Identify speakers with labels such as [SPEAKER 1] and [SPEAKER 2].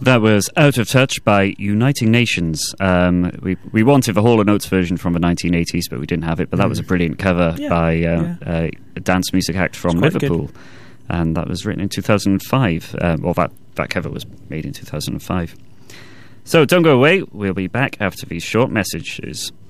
[SPEAKER 1] That was Out of Touch by Uniting Nations. We wanted the Hall & Oates version from the 1980s, but we didn't have it. But that was a brilliant cover by a dance music act from Liverpool. Good. And that was written in 2005. That cover was made in 2005. So don't go away. We'll be back after these short messages.